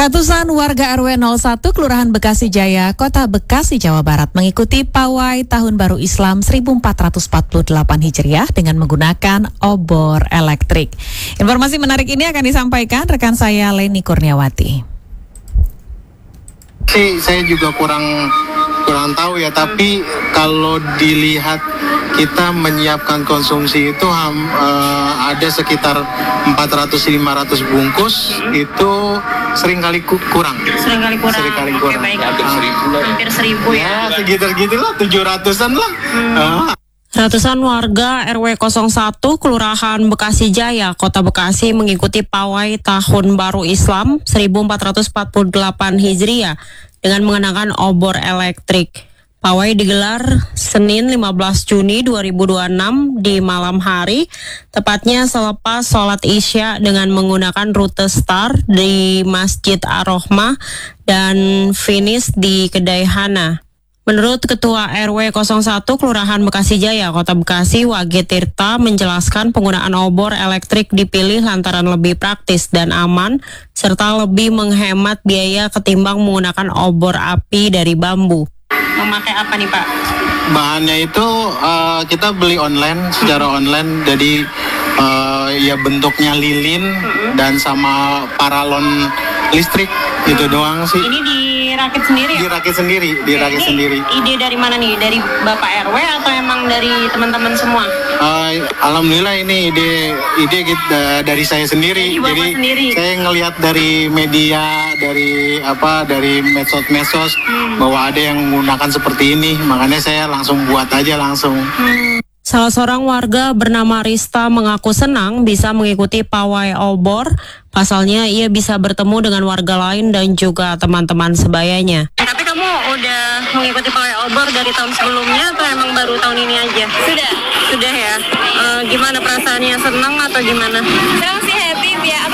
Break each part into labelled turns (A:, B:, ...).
A: Ratusan warga RW 01 Kelurahan Bekasi Jaya, Kota Bekasi, Jawa Barat mengikuti pawai Tahun Baru Islam 1448 Hijriah dengan menggunakan obor elektrik. Informasi menarik ini akan disampaikan rekan saya Leni Kurniawati.
B: Saya juga kurang tahu ya, tapi kalau dilihat kita menyiapkan konsumsi itu ada sekitar 400-500 bungkus, itu seringkali kurang. Seringkali kurang.
C: Oke, baik. Hampir 1000 ya.
B: Segitu-gitulah, 700-an lah.
D: Ratusan warga RW 01 Kelurahan Bekasi Jaya, Kota Bekasi mengikuti pawai Tahun Baru Islam 1448 Hijriah dengan mengenakan obor elektrik. Pawai digelar Senin 15 Juni 2026 di malam hari, tepatnya selepas sholat Isya dengan menggunakan rute start di Masjid Ar-Rohmah dan finish di Kedai Hana. Menurut Ketua RW 01 Kelurahan Bekasi Jaya, Kota Bekasi, Wage Tirta menjelaskan penggunaan obor elektrik dipilih lantaran lebih praktis dan aman, serta lebih menghemat biaya ketimbang menggunakan obor api dari bambu.
C: Memakai apa nih Pak?
B: Bahannya itu kita beli online, secara online, jadi ya bentuknya lilin dan sama paralon listrik, itu doang sih.
C: Ini dirakit sendiri ya?
B: Dirakit sendiri.
C: Ide dari mana nih? Dari Bapak RW atau emang dari teman-teman semua?
B: Alhamdulillah ini ide dari saya sendiri.
C: Dari Bapak sendiri.
B: Saya ngelihat dari media, dari medsos bahwa ada yang menggunakan seperti ini, makanya saya langsung buat aja langsung.
D: Salah seorang warga bernama Rista mengaku senang bisa mengikuti pawai obor. Pasalnya ia bisa bertemu dengan warga lain dan juga teman-teman sebayanya.
C: Tapi kamu udah mengikuti pawai obor dari tahun sebelumnya atau emang baru tahun ini aja? Sudah ya. Gimana perasaannya, senang atau gimana?
E: Senang sih, happy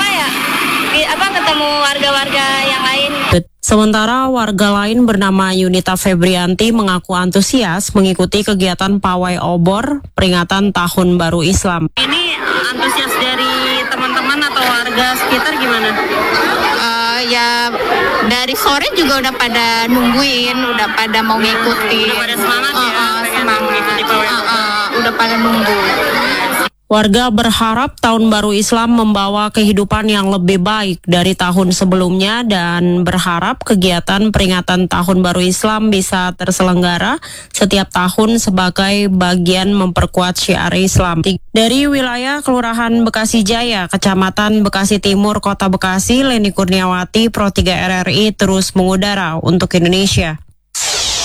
E: ketemu warga-warga yang lain.
D: Sementara warga lain bernama Yunita Febrianti mengaku antusias mengikuti kegiatan pawai obor peringatan Tahun Baru Islam.
C: Ini antusias dari teman-teman atau warga sekitar gimana?
E: Ya dari sore juga udah pada nungguin, udah pada mau ngikutin.
C: Udah pada semangat ya?
E: Semangat.
C: Mengikuti pawai obor.
E: Udah pada nunggu.
D: Warga berharap Tahun Baru Islam membawa kehidupan yang lebih baik dari tahun sebelumnya dan berharap kegiatan peringatan Tahun Baru Islam bisa terselenggara setiap tahun sebagai bagian memperkuat syiar Islam. Dari wilayah Kelurahan Bekasi Jaya, Kecamatan Bekasi Timur, Kota Bekasi, Leni Kurniawati, Pro 3 RRI terus mengudara untuk Indonesia.